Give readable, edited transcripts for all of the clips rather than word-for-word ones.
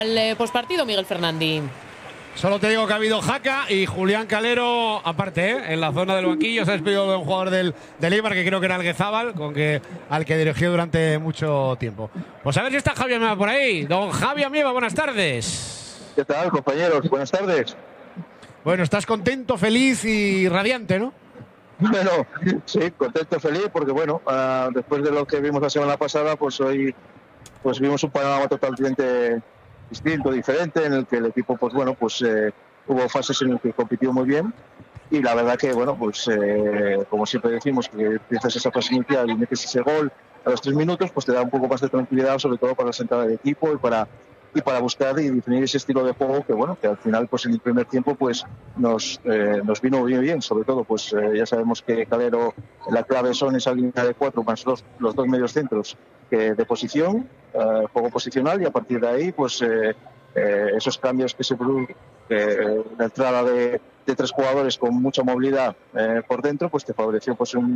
El pospartido, Miguel Fernández. Solo te digo que ha habido jaca y Julián Calero, aparte, en la zona del banquillo, se ha despedido de un jugador del Eibar, que creo que era Alguizábal, al que dirigió durante mucho tiempo. Pues a ver si está Javi Amieva por ahí. Don Javi Amieva, buenas tardes. ¿Qué tal, compañeros? Buenas tardes. Bueno, estás contento, feliz y radiante, ¿no? Bueno, sí, contento, feliz, porque bueno, después de lo que vimos la semana pasada, pues hoy pues vimos un panorama totalmente distinto, diferente, en el que el equipo, pues bueno, pues hubo fases en las que compitió muy bien, y la verdad que, bueno, pues como siempre decimos, que empiezas esa fase inicial y metes ese gol a los 3 minutos, pues te da un poco más de tranquilidad, sobre todo para la sentada del equipo y para buscar y definir ese estilo de juego que, bueno, que al final, pues en el primer tiempo, pues nos vino muy bien, sobre todo, pues ya sabemos que Calero, la clave son esa línea de 4 más los 2 medios centros de posición, juego posicional, y a partir de ahí, pues esos cambios que se producen, la entrada de 3 jugadores con mucha movilidad por dentro, pues te favoreció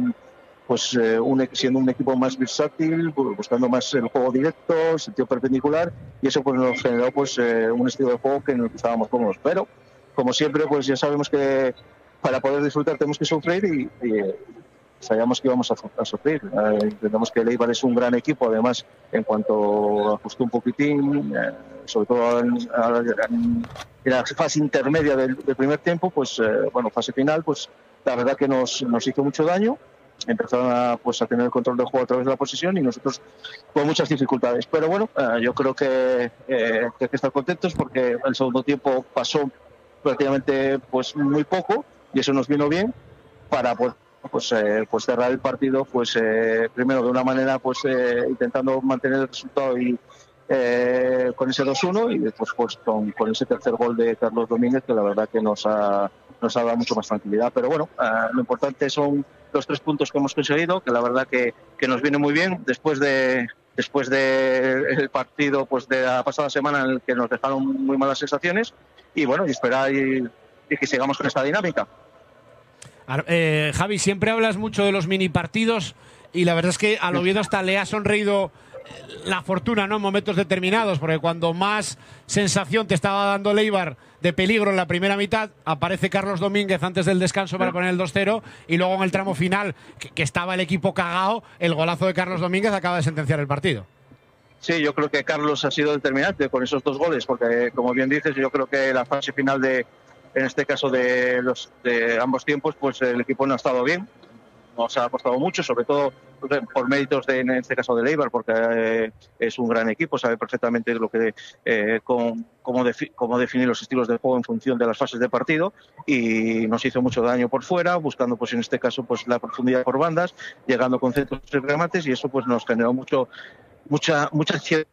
siendo un equipo más versátil, buscando más el juego directo, el sentido perpendicular, y eso pues nos generó pues un estilo de juego que en el que estábamos cómodos. Pero, como siempre, pues ya sabemos que para poder disfrutar tenemos que sufrir, y sabíamos que íbamos a sufrir. Entendemos que el Eibar es un gran equipo, además, en cuanto ajustó un poquitín, sobre todo en la fase intermedia del primer tiempo, pues bueno, fase final, pues la verdad que nos hizo mucho daño. Empezaron a tener el control del juego a través de la posesión, y nosotros con muchas dificultades. Pero bueno, yo creo que hay que estar contentos, porque el segundo tiempo pasó prácticamente pues muy poco, y eso nos vino bien para poder cerrar el partido primero de una manera intentando mantener el resultado y con ese 2-1, y después con ese tercer gol de Carlos Domínguez, que la verdad que nos ha dado mucho más tranquilidad. Pero bueno, lo importante son los 3 puntos que hemos conseguido, que la verdad que nos viene muy bien después de el partido de la pasada semana, en el que nos dejaron muy malas sensaciones, y bueno, y esperar y que sigamos con esta dinámica. Javi, siempre hablas mucho de los mini partidos, y la verdad es que al Oviedo hasta le ha sonreído la fortuna, ¿no?, en momentos determinados, porque cuando más sensación te estaba dando el Eibar de peligro en la primera mitad, aparece Carlos Domínguez antes del descanso para poner el 2-0, y luego en el tramo final, que estaba el equipo cagao, el golazo de Carlos Domínguez acaba de sentenciar el partido. Sí, yo creo que Carlos ha sido determinante con esos 2 goles, porque como bien dices, yo creo que la fase final en este caso de ambos tiempos, pues el equipo no ha estado bien. Nos ha costado mucho, sobre todo por méritos en este caso de Eibar, porque es un gran equipo, sabe perfectamente lo que cómo definir los estilos de juego en función de las fases de partido, y nos hizo mucho daño por fuera, buscando en este caso la profundidad por bandas, llegando con centros y remates, y eso nos generó mucha ansiedad.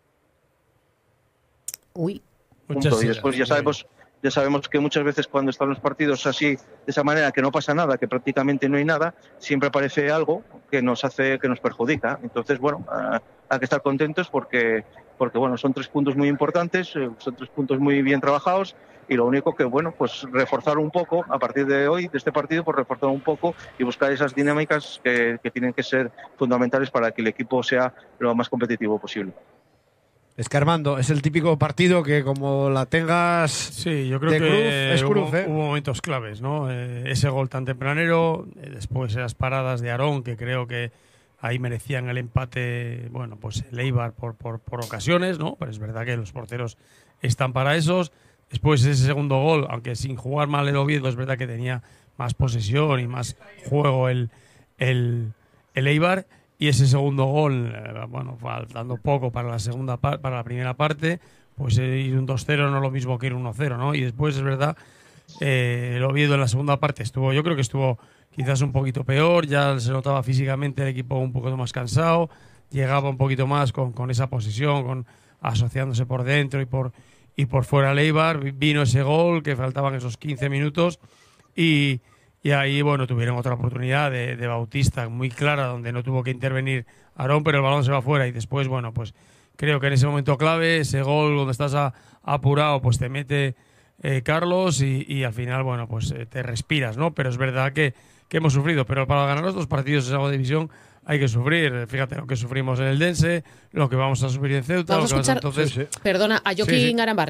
Uy. Y después ya sabemos que muchas veces cuando están los partidos así, de esa manera, que no pasa nada, que prácticamente no hay nada, siempre aparece algo que nos perjudica. Entonces, bueno, hay que estar contentos porque bueno, son 3 puntos muy importantes, son 3 puntos muy bien trabajados, y lo único que, bueno, pues reforzar un poco a partir de hoy, de este partido, pues reforzar un poco y buscar esas dinámicas que tienen que ser fundamentales para que el equipo sea lo más competitivo posible. Es que, Armando, es el típico partido que como la tengas, sí, yo creo de que cruz, es cruz, hubo momentos claves, ¿no? Ese gol tan tempranero, después esas paradas de Aarón, que creo que ahí merecían el empate, bueno, pues el Eibar por ocasiones, ¿no? Pero es verdad que los porteros están para esos. Después ese segundo gol, aunque sin jugar mal el Oviedo, es verdad que tenía más posesión y más juego el Eibar. Y ese segundo gol, bueno, faltando poco para la primera parte, pues ir un 2-0 no es lo mismo que ir un 1-0, ¿no? Y después es verdad, el Oviedo en la segunda parte yo creo que estuvo quizás un poquito peor, ya se notaba físicamente el equipo un poco más cansado, llegaba un poquito más con esa posesión, asociándose por dentro y por fuera el Eibar. Vino ese gol, que faltaban esos 15 minutos, y ahí, bueno, tuvieron otra oportunidad de Bautista muy clara, donde no tuvo que intervenir Aarón, pero el balón se va fuera. Y después, bueno, pues creo que en ese momento clave, ese gol donde estás apurado, pues te mete Carlos, y al final, bueno, pues te respiras, ¿no? Pero es verdad que hemos sufrido, pero para ganar los 2 partidos de segunda división hay que sufrir. Fíjate lo que sufrimos en el Dense, lo que vamos a sufrir en Ceuta. Vamos a escuchar, entonces, perdona, a Joaquín Arambar.